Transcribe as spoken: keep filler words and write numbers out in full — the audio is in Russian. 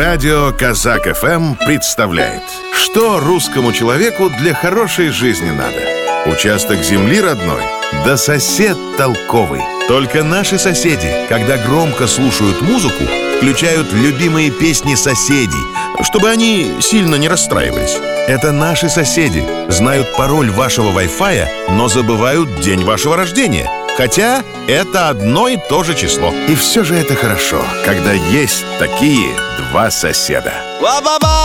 Радио Казак эф эм представляет, что русскому человеку для хорошей жизни надо. Участок земли родной, да сосед толковый. Только наши соседи, когда громко слушают музыку, включают любимые песни соседей, чтобы они сильно не расстраивались. Это наши соседи, знают пароль вашего Wi-Fi, но забывают день вашего рождения. Хотя это одно и то же число. И все же это хорошо, когда есть такие два соседа.